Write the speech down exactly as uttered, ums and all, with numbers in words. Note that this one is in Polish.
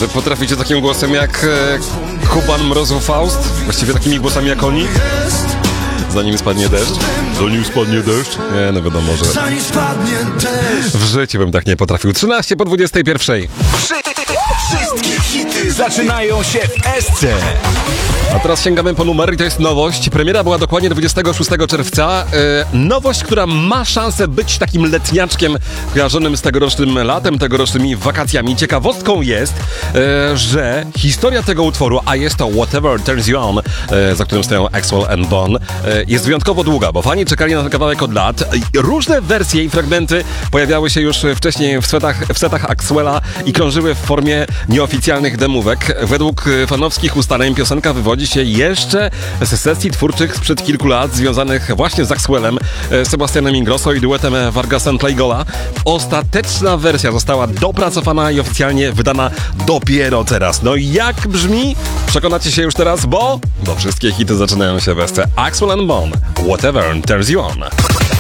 Wy potraficie takim głosem jak e, Kuban Mrozu Faust? Właściwie takimi głosami jak oni? Zanim spadnie deszcz? Zanim spadnie deszcz? Nie, no wiadomo, że... Zanim spadnie deszcz! W życiu bym tak nie potrafił. trzynaście po dwudziestej pierwszej. Wszystkie hity zaczynają się w S C. A teraz sięgamy po numer i to jest nowość. Premiera była dokładnie dwudziestego szóstego czerwca. E, nowość, która ma szansę być takim letniaczkiem kojarzonym z tegorocznym latem, tegorocznymi wakacjami. Ciekawostką jest, e, że historia tego utworu, a jest to Whatever Turns You On, e, za którym stoją Axwell and Bon, e, jest wyjątkowo długa, bo fani czekali na ten kawałek od lat. Różne wersje i fragmenty pojawiały się już wcześniej w setach, w setach Axwella i krążyły w formie nieoficjalnych demówek. Według fanowskich ustaleń piosenka wywodzi się jeszcze z sesji twórczych sprzed kilku lat związanych właśnie z Axwellem, Sebastianem Ingrosso i duetem Vargas and Playgola. Ostateczna wersja została dopracowana i oficjalnie wydana dopiero teraz. No i jak brzmi? Przekonacie się już teraz, bo... bo wszystkie hity zaczynają się w S C. Axwell and Bon, Whatever Turns You On.